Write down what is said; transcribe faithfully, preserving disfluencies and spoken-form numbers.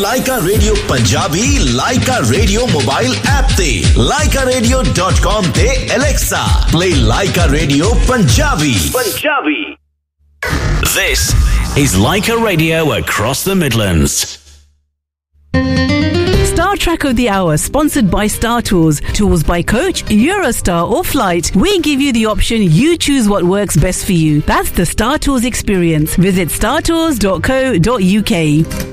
ਲਾਈਕਾ radio Punjabi ਲਾਈਕਾ radio mobile app ਤੇ ਲਾਈਕਾ radio dot com ਤੇ Alexa play ਲਾਈਕਾ radio Punjabi Punjabi This is Laika Radio across the Midlands. Star Track of the Hour, sponsored by Star Tours. Tours by coach, Eurostar or flight. We give you the option, you choose what works best for you. That's the Star Tours experience. Visit star tours dot co dot uk.